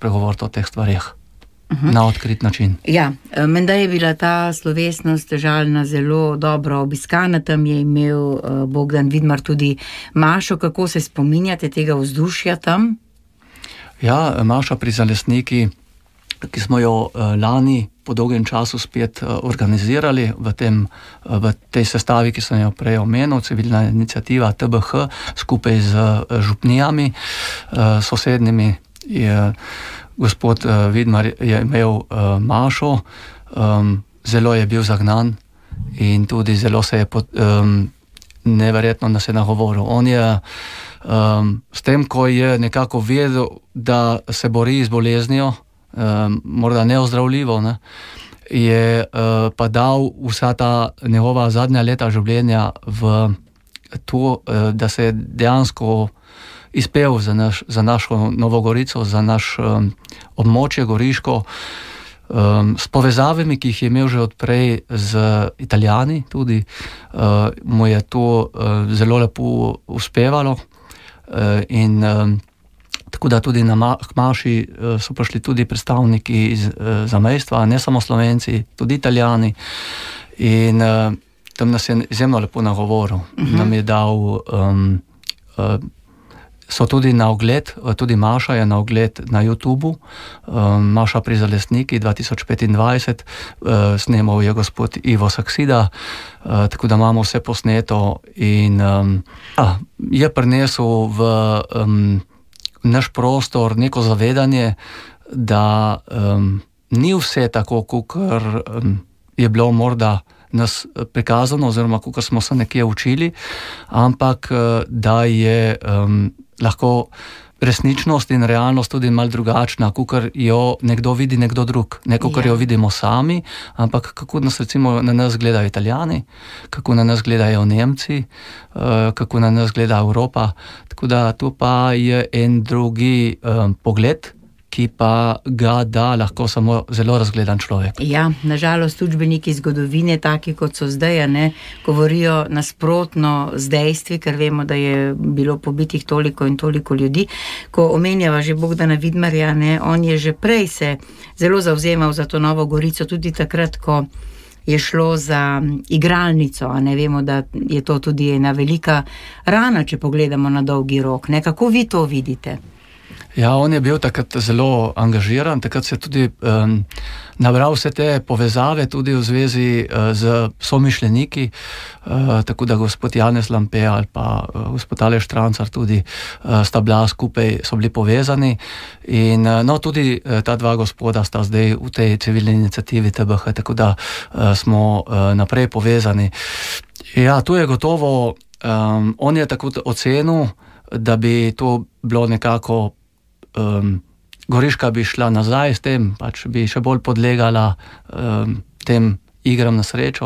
spregovoriti o teh stvarih na odkrit način. Ja, menda je bila ta slovesnost žalna zelo dobro obiskana, tam je imel Bogdan Vidmar tudi mašo. Kako se spominjate tega vzdušja tam? Ja, maša pri Zalesniki, ki smo jo lani po dolgem času spet organizirali v tej sestavi, ki sem jo prej omenil, civilna iniciativa TBH, skupaj z župnijami sosednjimi. Gospod Vidmar je imel mašo, zelo je bil zagnan in tudi zelo se je neverjetno nas je nagovoril. On je s tem, ko je nekako vedel, da se bori z boleznijo, morda neozdravljivo, ne, je pa dal vsa ta njegova zadnja leta življenja v to, da se je dejansko izpel za našo Novo Gorico, za naš območje Goriško, s povezavami, ki jih je imel že odprej z Italijani tudi, mu je to zelo lepo uspevalo in tako da tudi na maši so prišli tudi predstavniki iz zamejstva, ne samo Slovenci, tudi Italijani, in tam nas je izjemno lepo nagovoril. Nam je dal, so tudi na ogled, tudi maša je na ogled na YouTubu, maša pri Zalesniki 2025, snemal je gospod Ivo Saksida, tako da imamo vse posneto in je prinesel v naš prostor neko zavedanje, da ni vse tako, kakor je bilo morda nas prikazano, oziroma kakor smo se nekje učili, ampak da je lahko resničnost in realnost tudi malo drugačna, kakor jo nekdo vidi, nekdo drug. Ne kakor jo vidimo sami, ampak kako nas recimo na nas gledajo Italijani, kako na nas gledajo Nemci, kako na nas gleda Evropa. Tako da to pa je en drugi pogled, ki pa ga da lahko samo zelo razgledan človek. Ja, nažalost učbeniki zgodovine, taki kot so zdaj, ne, govorijo nasprotno z dejstvi, ker vemo, da je bilo pobitih toliko in toliko ljudi. Ko omenjava že Bogdana Vidmarja, ne, on je že prej se zelo zavzemal za to Novo Gorico, tudi takrat, ko je šlo za igralnico, a ne vemo, da je to tudi ena velika rana, če pogledamo na dolgi rok. Ne, kako vi to vidite? Ja, on je bil takrat zelo angažiran, takrat se je tudi nabral vse te povezave tudi v zvezi z somišljeniki, tako da gospod Janez Lampe ali pa gospod Aleš Trancar tudi sta bila skupaj, so bili povezani in no, tudi ta dva gospoda sta zdaj v tej civilni iniciativi TBH, tako da smo naprej povezani. Ja, tu je gotovo, on je tako ocenil, da bi to bilo nekako Goriška bi šla nazaj s tem, pač bi še bolj podlegala tem igram na srečo.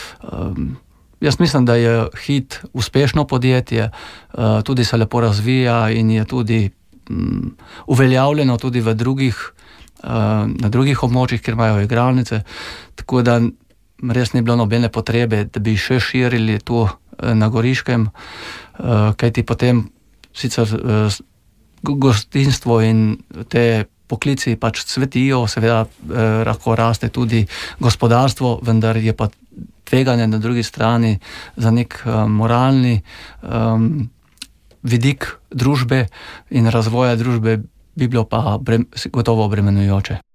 Jaz mislim, da je Hit uspešno podjetje, tudi se lepo razvija in je tudi uveljavljeno tudi v drugih, na drugih območjih, kjer imajo igralnice, tako da res ni bilo nobene potrebe, da bi še širili tu na Goriškem, kajti potem sicer gostinstvo in te poklici pač cvetijo, seveda lahko raste tudi gospodarstvo, vendar je pa tveganje na drugi strani za nek moralni vidik družbe in razvoja družbe bi bilo pa gotovo obremenjujoče.